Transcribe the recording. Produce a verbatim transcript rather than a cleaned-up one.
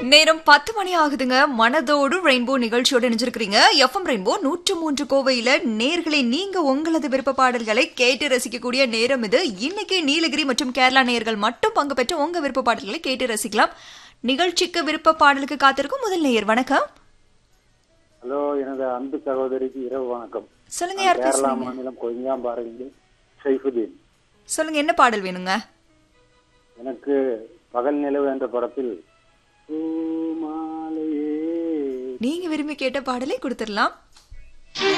நேரம் பத்து மணி ஆகுதுங்க. மனதோடு ரெயின்போ நிகழ்ச்சியோட நினைச்சிருக்கீங்க. எஃப்எம் ரெயின்போ நூற்று மூன்று கோவையில நேர்களை நீங்க உங்களது விருப்ப பாடல்களை கேட்டு ரசிக்கக்கூடிய நேரம் இது. இன்னைக்கு நீலகிரி மற்றும் கேரளா நேயர்கள் மட்டும் பங்கு பெற்று உங்க விருப்ப பாடல்களை கேட்டு ரசிக்கலாம். நிகழ்ச்சிக்கு விருப்ப பாடலுக்கு காத்திருக்கும் முதல் நேயர். வணக்கம். ஹலோ, எனது அன்பு சகோதரிக்கு இரவு வணக்கம். சொல்லுங்க, யார் கேரளா பேசுறீங்க? மாநிலம் கொய்யாம்பாறையிலிருந்து சைஃபுதீன். சொல்லுங்க, என்ன பாடல் வேணுங்க? எனக்கு பகல் நிலவு என்ற படத்தில் பூமாலையே நீங்க விரும்பி கேட்ட பாடலை கொடுத்துடலாம்.